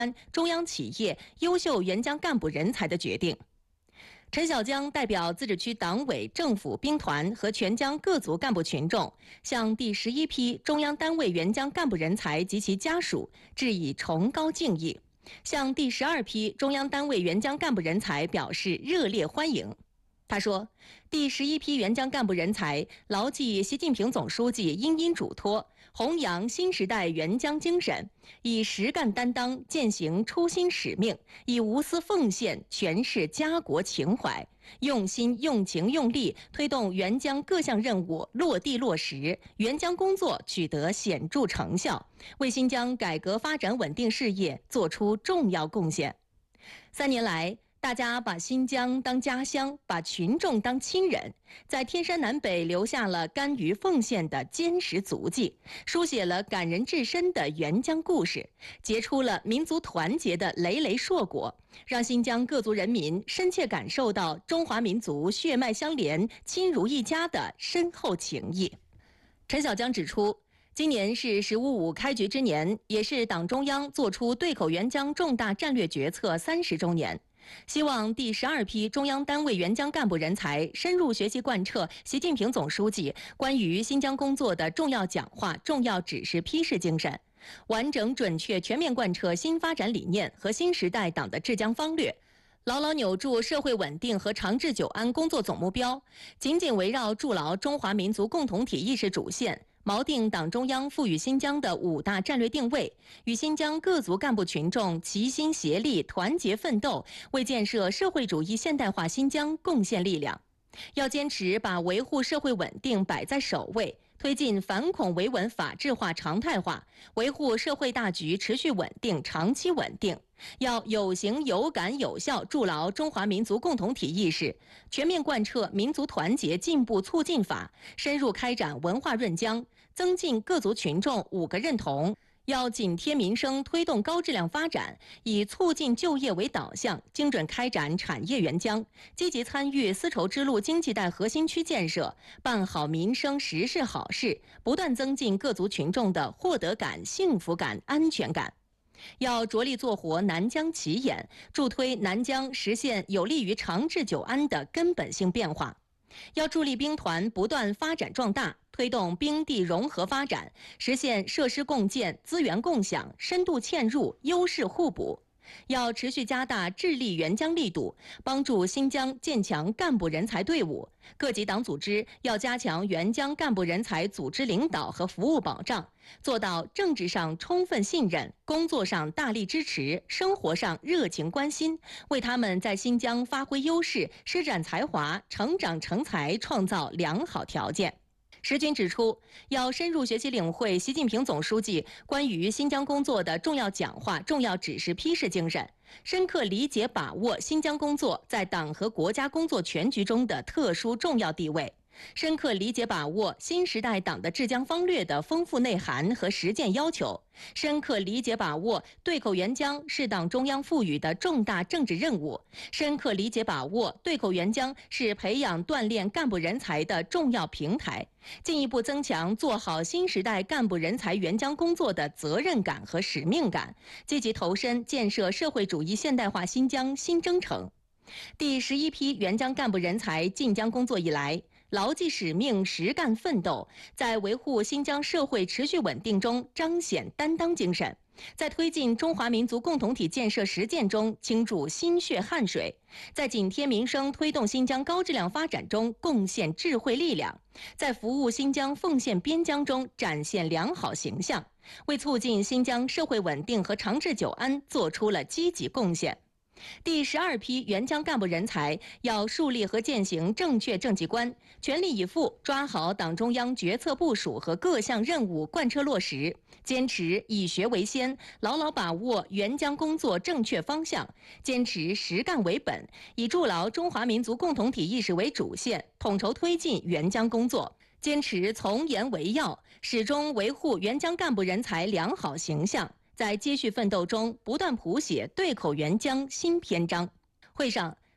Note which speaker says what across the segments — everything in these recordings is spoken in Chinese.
Speaker 1: 中央企业优秀援疆干部人才的决定。陈小江代表自治区党委、政府、兵团和全疆各族干部群众，向第11批中央单位援疆干部人才及其家属致以崇高敬意，向第12批中央单位援疆干部人才表示热烈欢迎。他说，第11批援疆干部人才牢记习近平总书记殷嘱托，弘扬新时代援疆精神，以实干担当践行初心使命，以无私奉献诠释家国情怀，用心用情用力推动援疆各项任务落地落实，援疆工作取得显著成效，为新疆改革发展稳定事业作出重要贡献。3年来，大家把新疆当家乡，把群众当亲人，在天山南北留下了甘于奉献的坚实足迹，书写了感人至深的援疆故事，结出了民族团结的累累硕果，让新疆各族人民深切感受到中华民族血脉相连、亲如一家的深厚情谊。陈小江指出，今年是“十五五”开局之年，也是党中央作出对口援疆重大战略决策30周年。希望第12批中央单位援疆干部人才深入学习贯彻习近平总书记关于新疆工作的重要讲话、重要指示批示精神，完整准确全面贯彻新发展理念和新时代党的治疆方略，牢牢扭住社会稳定和长治久安工作总目标，紧紧围绕筑牢中华民族共同体意识主线，锚定党中央赋予新疆的5大战略定位，与新疆各族干部群众齐心协力、团结奋斗，为建设社会主义现代化新疆贡献力量。要坚持把维护社会稳定摆在首位，推进反恐维稳法治化常态化，维护社会大局持续稳定、长期稳定。要有形有感有效筑牢中华民族共同体意识，全面贯彻民族团结进步促进法，深入开展文化润疆，增进各族群众5个认同。要紧贴民生，推动高质量发展，以促进就业为导向，精准开展产业援疆，积极参与丝绸之路经济带核心区建设，办好民生实事好事，不断增进各族群众的获得感、幸福感、安全感。要着力做活南疆起眼，助推南疆实现有利于长治久安的根本性变化。要助力兵团不断发展壮大，推动兵地融合发展，实现设施共建、资源共享、深度嵌入、优势互补。要持续加大治理援疆力度，帮助新疆建强干部人才队伍。各级党组织要加强援疆干部人才组织领导和服务保障，做到政治上充分信任，工作上大力支持，生活上热情关心，为他们在新疆发挥优势、施展才华、成长成才创造良好条件。时军指出，要深入学习领会习近平总书记关于新疆工作的重要讲话、重要指示批示精神，深刻理解把握新疆工作在党和国家工作全局中的特殊重要地位，深刻理解把握新时代党的治疆方略的丰富内涵和实践要求，深刻理解把握对口援疆是党中央赋予的重大政治任务，深刻理解把握对口援疆是培养锻炼干部人才的重要平台，进一步增强做好新时代干部人才援疆工作的责任感和使命感，积极投身建设社会主义现代化新疆新征程。第11批援疆干部人才进疆工作以来，牢记使命，实干奋斗，在维护新疆社会持续稳定中彰显担当精神，在推进中华民族共同体建设实践中倾注心血汗水，在紧贴民生推动新疆高质量发展中贡献智慧力量，在服务新疆奉献边疆中展现良好形象，为促进新疆社会稳定和长治久安做出了积极贡献。第12批援疆干部人才要树立和践行正确政绩观，全力以赴抓好党中央决策部署和各项任务贯彻落实，坚持以学为先，牢牢把握援疆工作正确方向，坚持实干为本，以筑牢中华民族共同体意识为主线，统筹推进援疆工作，坚持从严为要，始终维护援疆干部人才良好形象，在接续奋斗中不断谱写对口援疆新篇章。会上，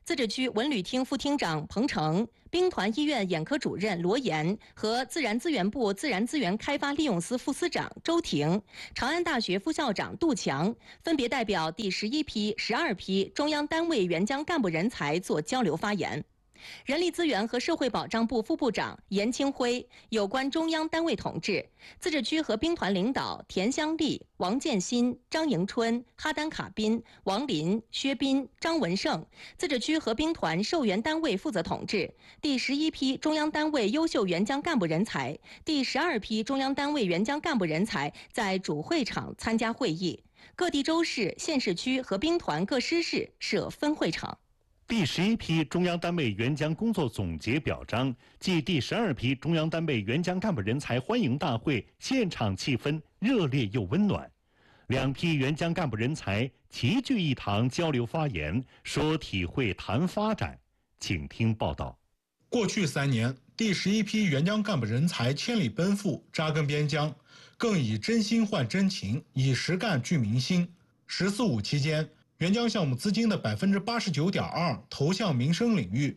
Speaker 1: 自治区文旅厅副厅长彭成、兵团医院眼科主任罗岩和自然资源部自然资源开发利用司副司长周婷、长安大学副校长杜强分别代表第11批、12批中央单位援疆干部人才做交流发言。人力资源和社会保障部副部长严清辉、有关中央单位同志、自治区和兵团领导田香丽、王建新、张迎春、哈丹卡宾、王林、薛斌、张文胜，自治区和兵团受援单位负责同志、第11批中央单位优秀援疆干部人才、第12批中央单位援疆干部人才在主会场参加会议，各地州市、县市区和兵团各师室设分会场。
Speaker 2: 第11批中央单位援疆工作总结表彰暨第12批中央单位援疆干部人才欢迎大会现场气氛热烈又温暖，两批援疆干部人才齐聚一堂交流发言，说体会谈发展。请听报道。
Speaker 3: 过去3年，第11批援疆干部人才千里奔赴，扎根边疆，更以真心换真情，以实干聚民心。“14·5”期间，援疆项目资金的89.2%投向民生领域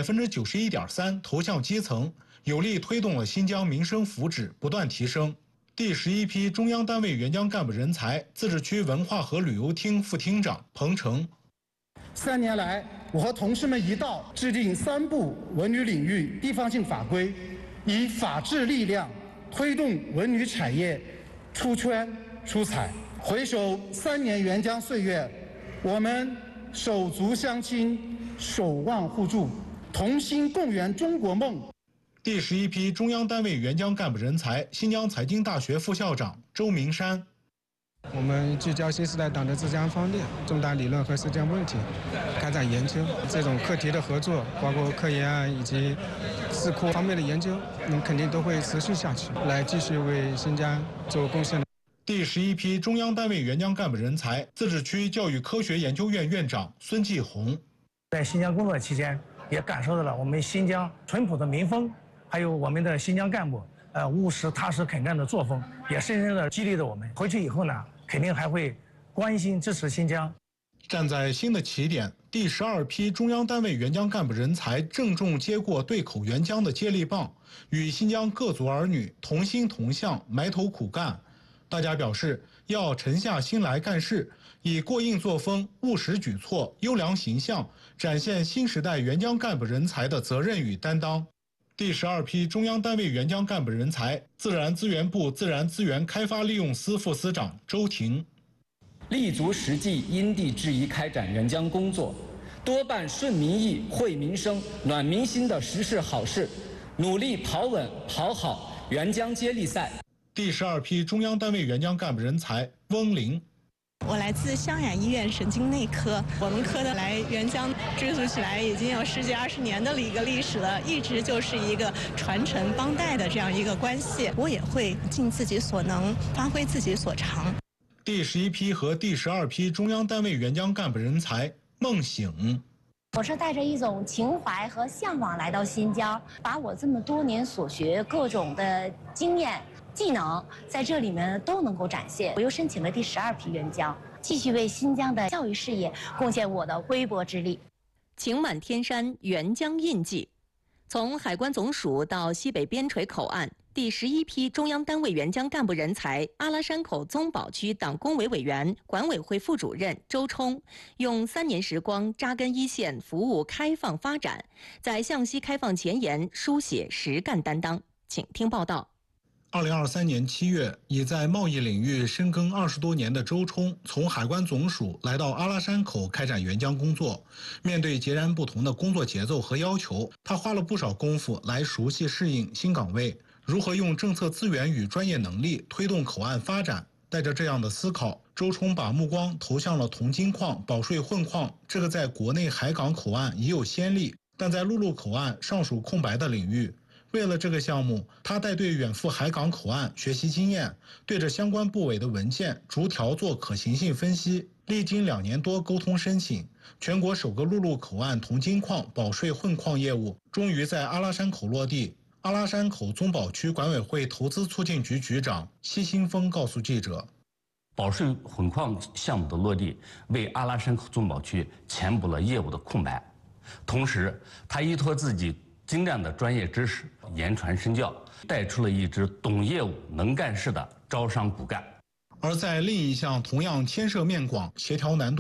Speaker 3: ，91.3%投向基层，有力推动了新疆民生福祉不断提升。第11批中央单位援疆干部人才，自治区文化和旅游厅副厅长彭成。
Speaker 4: 3年来，我和同事们一道制定3部文旅领域地方性法规，以法治力量推动文旅产业出圈出彩。回首3年援疆岁月，我们手足相亲，守望互助，同心共圆中国梦。
Speaker 3: 第11批中央单位援疆干部人才，新疆财经大学副校长周明山。
Speaker 5: 我们聚焦新时代党的治疆方略、重大理论和实践问题，开展研究。这种课题的合作，包括科研啊以及智库方面的研究，肯定都会持续下去，来继续为新疆做贡献。
Speaker 3: 第11批中央单位援疆干部人才，自治区教育科学研究院院长孙继红。
Speaker 6: 在新疆工作期间，也感受到了我们新疆淳朴的民风，还有我们的新疆干部务实踏实肯干的作风，也深深地激励着我们。回去以后呢，肯定还会关心支持新疆。
Speaker 3: 站在新的起点，第12批中央单位援疆干部人才郑重接过对口援疆的接力棒，与新疆各族儿女同心同向，埋头苦干。大家表示要沉下心来干事，以过硬作风、务实举措、优良形象，展现新时代援疆干部人才的责任与担当。第12批中央单位援疆干部人才，自然资源部自然资源开发利用司副司长周婷。
Speaker 7: 立足实际，因地制宜开展援疆工作，多办顺民意、惠民生、暖民心的实事好事，努力跑稳跑好援疆接力赛。
Speaker 3: 第12批中央单位援疆干部人才翁玲。
Speaker 8: 我来自湘雅医院神经内科，我们科的来援疆追溯起来已经有10几20年的一个历史了，一直就是一个传承帮带的这样一个关系。我也会尽自己所能，发挥自己所长。
Speaker 3: 第11批和第12批中央单位援疆干部人才孟醒。
Speaker 9: 我是带着一种情怀和向往来到新疆，把我这么多年所学各种的经验技能在这里面都能够展现。我又申请了第12批援疆，继续为新疆的教育事业贡献我的微薄之力。
Speaker 1: 晴满天山援疆印记，从海关总署到西北边陲口岸，第11批中央单位援疆干部人才阿拉山口宗保区党工委委员、管委会副主任周冲，用3年时光扎根一线，服务开放发展，在向西开放前沿书写实干担当。请听报道。
Speaker 3: 2023年7月，已在贸易领域深耕20多年的周冲，从海关总署来到阿拉山口开展援疆工作。面对截然不同的工作节奏和要求，他花了不少功夫来熟悉适应新岗位，如何用政策资源与专业能力推动口岸发展。带着这样的思考，周冲把目光投向了铜金矿、保税混矿这个在国内海港口岸已有先例，但在陆路口岸尚属空白的领域。为了这个项目，他带队远赴海港口岸学习经验，对着相关部委的文件逐条做可行性分析。历经2年多沟通申请，全国首个陆路口岸铜金矿保税混矿业务终于在阿拉山口落地。阿拉山口宗保区管委会投资促进局局长奚新峰告诉记者，
Speaker 10: 保税混矿项目的落地，为阿拉山口宗保区填补了业务的空白。 同时，他依托自己精湛的专业知识，言传身教，带出了一支懂业务、能干事的招商骨干。
Speaker 3: 而在另一项同样牵涉面广、协调难度